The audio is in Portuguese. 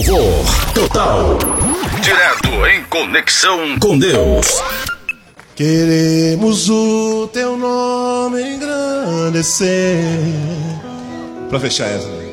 Total. Direto em conexão com Deus. Queremos o teu nome engrandecer. Pra fechar essa.